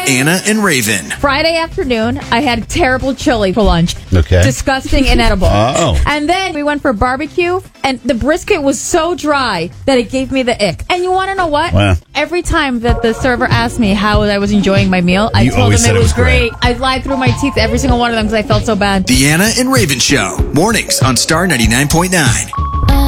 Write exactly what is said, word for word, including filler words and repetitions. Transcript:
Anna and Raven. Friday afternoon, I had terrible chili for lunch. Okay. Disgusting, inedible. Oh. And then we went for barbecue, and the brisket was so dry that it gave me the ick. And you want to know what? Wow. Every time that the server asked me how I was enjoying my meal, I You told always them said it it was, was great. great. I lied through my teeth every single one of them because I felt so bad. The Anna and Raven Show. Mornings on Star ninety-nine point nine.